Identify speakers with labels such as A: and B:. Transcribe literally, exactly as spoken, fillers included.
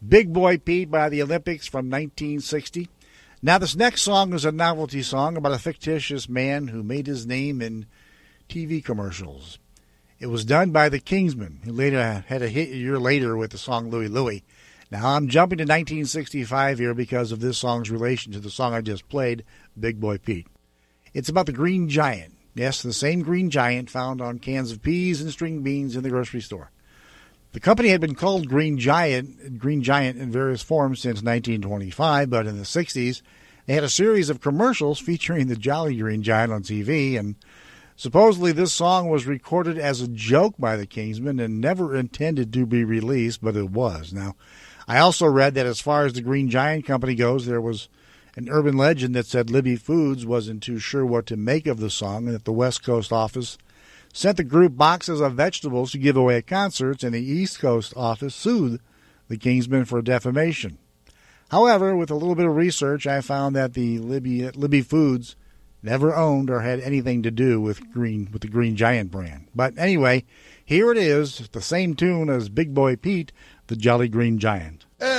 A: Big Boy Pete by the Olympics from nineteen sixty. Now, this next song is a novelty song about a fictitious man who made his name in T V commercials. It was done by the Kingsmen, who later had a hit a year later with the song Louie Louie. Now, I'm jumping to nineteen sixty-five here because of this song's relation to the song I just played, Big Boy Pete. It's about the Green Giant. Yes, the same Green Giant found on cans of peas and string beans in the grocery store. The company had been called Green Giant, Green Giant in various forms since nineteen twenty-five, but in the sixties, they had a series of commercials featuring the Jolly Green Giant on T V, and supposedly this song was recorded as a joke by the Kingsmen and never intended to be released, but it was. Now, I also read that as far as the Green Giant Company goes, there was an urban legend that said Libby Foods wasn't too sure what to make of the song, and that the West Coast office sent the group boxes of vegetables to give away at concerts, and the East Coast office sued the Kingsmen for defamation. However, with a little bit of research, I found that the Libby, Libby Foods never owned or had anything to do with Green with the Green Giant brand. But anyway, here it is, the same tune as Big Boy Pete, the Jolly Green Giant.
B: Hey!